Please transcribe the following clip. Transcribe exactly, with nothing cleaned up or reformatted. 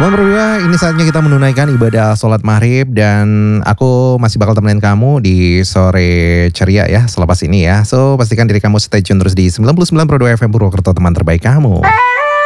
Selamat Berdua, ini saatnya kita menunaikan ibadah sholat maghrib dan aku masih bakal temenin kamu di sore ceria ya selepas ini ya. So pastikan diri kamu stay tune terus di sembilan puluh sembilan koma dua F M Purwokerto, teman terbaik kamu.